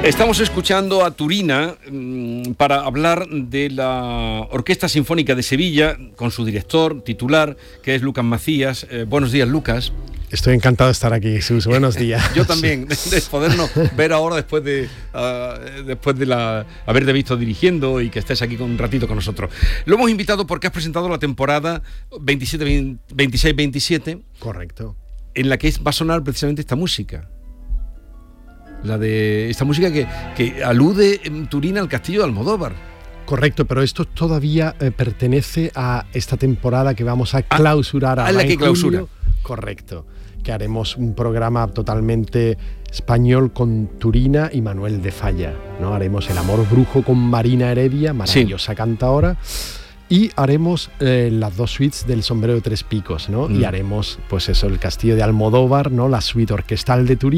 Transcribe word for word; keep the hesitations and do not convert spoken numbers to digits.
Estamos escuchando a Turina mmm, para hablar de la Orquesta Sinfónica de Sevilla con su director titular, que es Lucas Macías. Eh, buenos días, Lucas. Estoy encantado de estar aquí, Jesús. Buenos días. Yo también, de, de podernos ver ahora después de uh, después de la haberte visto dirigiendo y que estés aquí con un ratito con nosotros. Lo hemos invitado porque has presentado la temporada veintiséis veintisiete. Correcto. En la que va a sonar precisamente esta música. La de esta música que, que alude en Turina al castillo de Almodóvar. Correcto, pero esto todavía eh, pertenece a esta temporada que vamos a clausurar. Ah, a la que clausura. Correcto, que haremos un programa totalmente español con Turina y Manuel de Falla, ¿no? Haremos El amor brujo con Marina Heredia, maravillosa sí. cantaora, y haremos eh, las dos suites del Sombrero de Tres Picos, ¿no? Mm. Y haremos, pues eso, el castillo de Almodóvar, ¿no? La suite orquestal de Turina.